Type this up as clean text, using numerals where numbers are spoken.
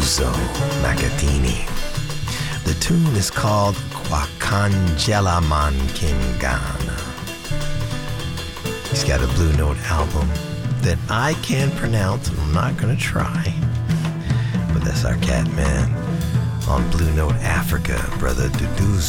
Duduzo Makatini. The tune is called Kwakangela Mankingana. He's got a Blue Note album that I can't pronounce, and I'm not going to try. But that's our cat man on Blue Note Africa, brother Duduzo.